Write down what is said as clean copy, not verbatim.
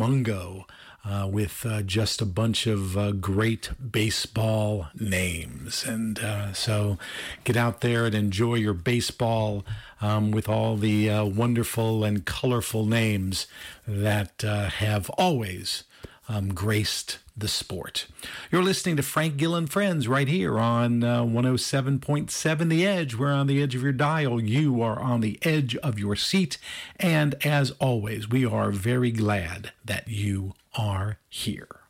Mungo with just a bunch of great baseball names. And so get out there and enjoy your baseball with all the wonderful and colorful names that have always graced the sport. You're listening to Frank Gill and Friends right here on 107.7 The Edge. We're on the edge of your dial. You are on the edge of your seat. And as always, we are very glad that you are here.